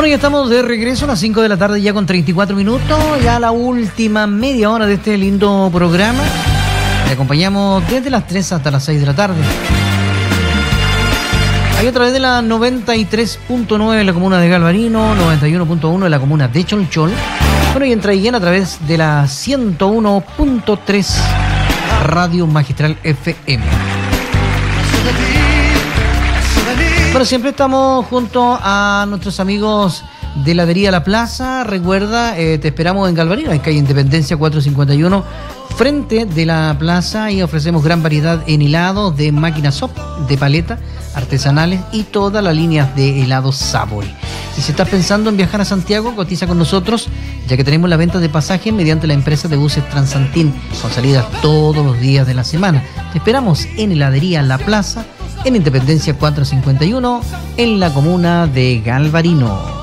Bueno, ya estamos de regreso a las 5 de la tarde, ya con 34 minutos, ya la última media hora de este lindo programa. Le acompañamos desde las 3 hasta las 6 de la tarde. Ahí a través de la 93.9 en la comuna de Galvarino, 91.1 en la comuna de Cholchol. Bueno, y en Traiguén a través de la 101.3 Radio Magistral FM. Bueno, siempre estamos junto a nuestros amigos de Heladería La Plaza. Recuerda, te esperamos en Galvarino, en calle Independencia 451, frente de la plaza, y ofrecemos gran variedad en helados de máquina soft, de paleta, artesanales y todas las líneas de helados Sabori. Y si estás pensando en viajar a Santiago, cotiza con nosotros, ya que tenemos la venta de pasajes mediante la empresa de buses Transantín, con salidas todos los días de la semana. Te esperamos en Heladería La Plaza, en Independencia 451, en la comuna de Galvarino.